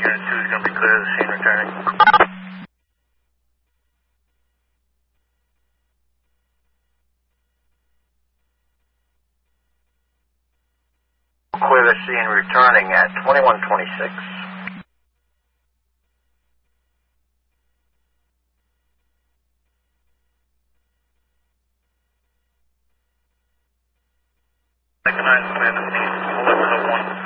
Unit 2 is going to be clear of the scene returning. Clear the scene returning at 2126. Recognize command of scene 1101.